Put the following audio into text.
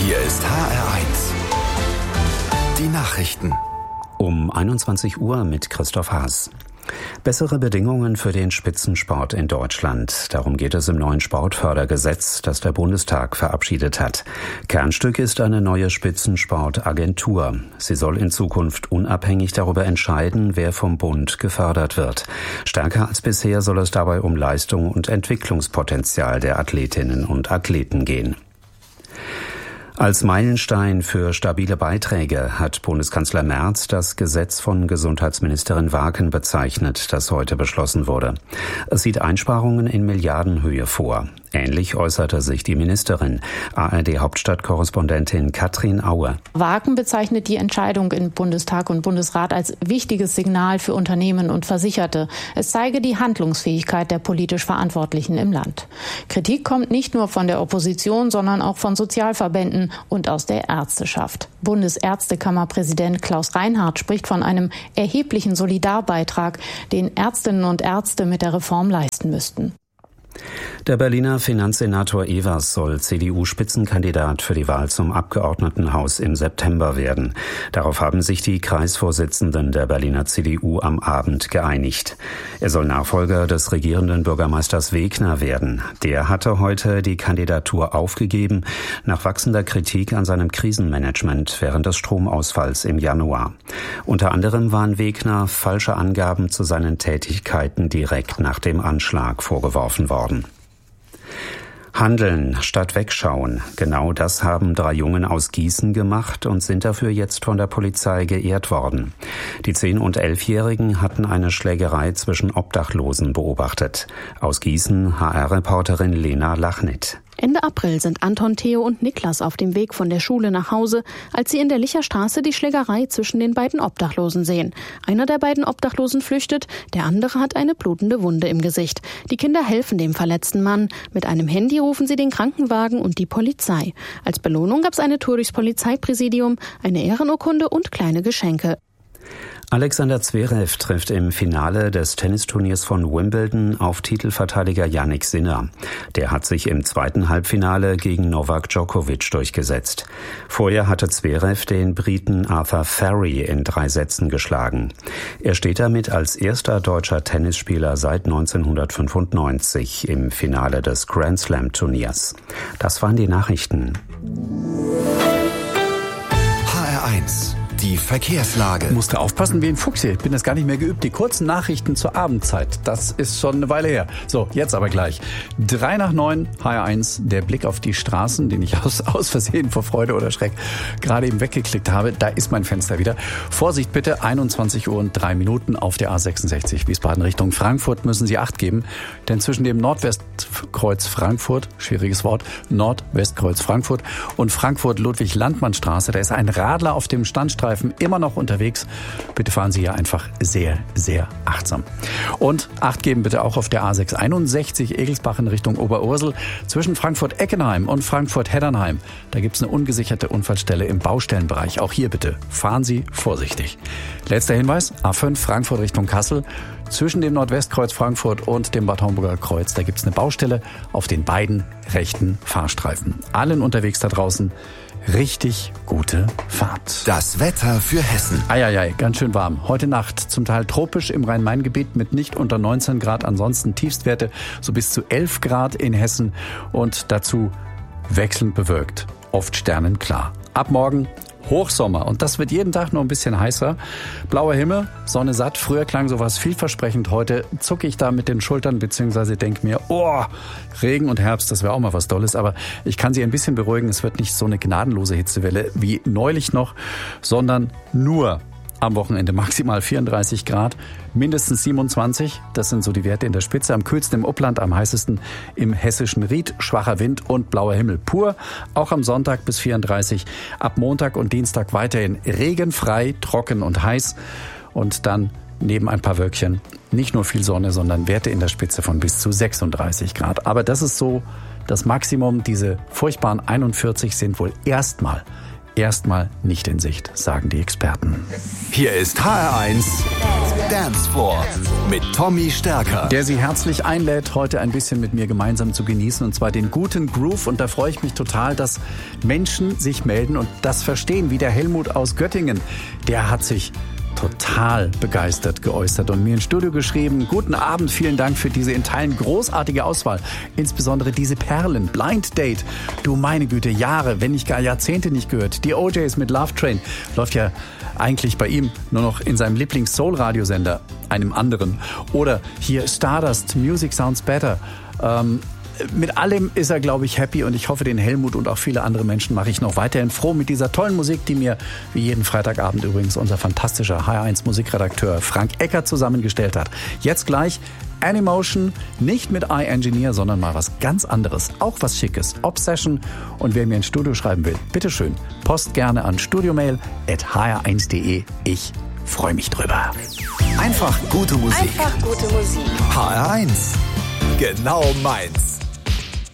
Hier ist HR1. Die Nachrichten. Um 21 Uhr mit Christoph Haas. Bessere Bedingungen für den Spitzensport in Deutschland. Darum geht es im neuen Sportfördergesetz, das der Bundestag verabschiedet hat. Kernstück ist eine neue Spitzensportagentur. Sie soll in Zukunft unabhängig darüber entscheiden, wer vom Bund gefördert wird. Stärker als bisher soll es dabei um Leistung und Entwicklungspotenzial der Athletinnen und Athleten gehen. Als Meilenstein für stabile Beiträge hat Bundeskanzler Merz das Gesetz von Gesundheitsministerin Waken bezeichnet, das heute beschlossen wurde. Es sieht Einsparungen in Milliardenhöhe vor. Ähnlich äußerte sich die Ministerin, ARD-Hauptstadtkorrespondentin Katrin Aue. Waken bezeichnet die Entscheidung in Bundestag und Bundesrat als wichtiges Signal für Unternehmen und Versicherte. Es zeige die Handlungsfähigkeit der politisch Verantwortlichen im Land. Kritik kommt nicht nur von der Opposition, sondern auch von Sozialverbänden und aus der Ärzteschaft. Bundesärztekammerpräsident Klaus Reinhardt spricht von einem erheblichen Solidarbeitrag, den Ärztinnen und Ärzte mit der Reform leisten müssten. Der Berliner Finanzsenator Evers soll CDU-Spitzenkandidat für die Wahl zum Abgeordnetenhaus im September werden. Darauf haben sich die Kreisvorsitzenden der Berliner CDU am Abend geeinigt. Er soll Nachfolger des regierenden Bürgermeisters Wegner werden. Der hatte heute die Kandidatur aufgegeben, nach wachsender Kritik an seinem Krisenmanagement während des Stromausfalls im Januar. Unter anderem waren Wegner falsche Angaben zu seinen Tätigkeiten direkt nach dem Anschlag vorgeworfen worden. Handeln statt wegschauen. Genau das haben 3 Jungen aus Gießen gemacht und sind dafür jetzt von der Polizei geehrt worden. Die 10- und 11-Jährigen hatten eine Schlägerei zwischen Obdachlosen beobachtet. Aus Gießen HR-Reporterin Lena Lachnit. Ende April sind Anton, Theo und Niklas auf dem Weg von der Schule nach Hause, als sie in der Licherstraße die Schlägerei zwischen den beiden Obdachlosen sehen. Einer der beiden Obdachlosen flüchtet, der andere hat eine blutende Wunde im Gesicht. Die Kinder helfen dem verletzten Mann. Mit einem Handy rufen sie den Krankenwagen und die Polizei. Als Belohnung gab es eine Tour durchs Polizeipräsidium, eine Ehrenurkunde und kleine Geschenke. Alexander Zverev trifft im Finale des Tennisturniers von Wimbledon auf Titelverteidiger Jannik Sinner. Der hat sich im zweiten Halbfinale gegen Novak Djokovic durchgesetzt. Vorher hatte Zverev den Briten Arthur Ferry in 3 Sätzen geschlagen. Er steht damit als erster deutscher Tennisspieler seit 1995 im Finale des Grand Slam Turniers. Das waren die Nachrichten. HR1. Die Verkehrslage. Ich musste aufpassen wie ein Fuchs hier. Ich bin das gar nicht mehr geübt. Die kurzen Nachrichten zur Abendzeit, das ist schon eine Weile her. So, jetzt aber gleich. 3 nach 9, HR1, der Blick auf die Straßen, den ich aus Versehen vor Freude oder Schreck gerade eben weggeklickt habe. Da ist mein Fenster wieder. Vorsicht bitte, 21 Uhr und 3 Minuten auf der A66 Wiesbaden Richtung Frankfurt müssen Sie Acht geben. Denn zwischen dem Nordwestkreuz Frankfurt, schwieriges Wort, Nordwestkreuz Frankfurt und Frankfurt-Ludwig-Landmann-Straße, da ist ein Radler auf dem Standstreifen immer noch unterwegs. Bitte fahren Sie hier einfach sehr, sehr achtsam. Und Acht geben bitte auch auf der A661 Egelsbach in Richtung Oberursel. Zwischen Frankfurt-Eckenheim und Frankfurt-Heddernheim. Da gibt es eine ungesicherte Unfallstelle im Baustellenbereich. Auch hier bitte fahren Sie vorsichtig. Letzter Hinweis, A5 Frankfurt Richtung Kassel. Zwischen dem Nordwestkreuz Frankfurt und dem Bad Homburger Kreuz, da gibt es eine Baustelle auf den beiden rechten Fahrstreifen. Allen unterwegs da draußen richtig gute Fahrt. Das Wetter für Hessen. Eieiei, ganz schön warm. Heute Nacht zum Teil tropisch im Rhein-Main-Gebiet mit nicht unter 19 Grad. Ansonsten Tiefstwerte so bis zu 11 Grad in Hessen und dazu wechselnd bewölkt. Oft sternenklar. Ab morgen Hochsommer und das wird jeden Tag noch ein bisschen heißer. Blauer Himmel, Sonne satt. Früher klang sowas vielversprechend. Heute zucke ich da mit den Schultern bzw. denke mir, oh, Regen und Herbst, das wäre auch mal was Tolles. Aber ich kann Sie ein bisschen beruhigen, es wird nicht so eine gnadenlose Hitzewelle wie neulich noch, sondern nur am Wochenende maximal 34 Grad, mindestens 27. Das sind so die Werte in der Spitze. Am kühlsten im Upland, am heißesten im hessischen Ried. Schwacher Wind und blauer Himmel pur. Auch am Sonntag bis 34. Ab Montag und Dienstag weiterhin regenfrei, trocken und heiß. Und dann neben ein paar Wölkchen nicht nur viel Sonne, sondern Werte in der Spitze von bis zu 36 Grad. Aber das ist so das Maximum. Diese furchtbaren 41 sind wohl erstmal erstmal nicht in Sicht, sagen die Experten. Hier ist HR1 Dancefloor mit Tommy Stärker. Der Sie herzlich einlädt, heute ein bisschen mit mir gemeinsam zu genießen, und zwar den guten Groove. Und da freue ich mich total, dass Menschen sich melden und das verstehen, wie der Helmut aus Göttingen. Der hat sich total begeistert geäußert und mir ins Studio geschrieben: Guten Abend, vielen Dank für diese in Teilen großartige Auswahl. Insbesondere diese Perlen, Blind Date. Du meine Güte, Jahre, wenn nicht gar Jahrzehnte nicht gehört. Die OJs mit Love Train läuft ja eigentlich bei ihm nur noch in seinem Lieblings-Soul-Radiosender, einem anderen. Oder hier Stardust, Music Sounds Better. Mit allem ist er, glaube ich, happy, und ich hoffe, den Helmut und auch viele andere Menschen mache ich noch weiterhin froh mit dieser tollen Musik, die mir wie jeden Freitagabend übrigens unser fantastischer HR1 Musikredakteur Frank Eckert zusammengestellt hat. Jetzt gleich Animotion, nicht mit iEngineer, sondern mal was ganz anderes, auch was Schickes, Obsession. Und wer mir ins Studio schreiben will, bitteschön, post gerne an studiomail@hr1.de. Ich freue mich drüber. Einfach gute Musik. Einfach gute Musik. HR1, genau meins.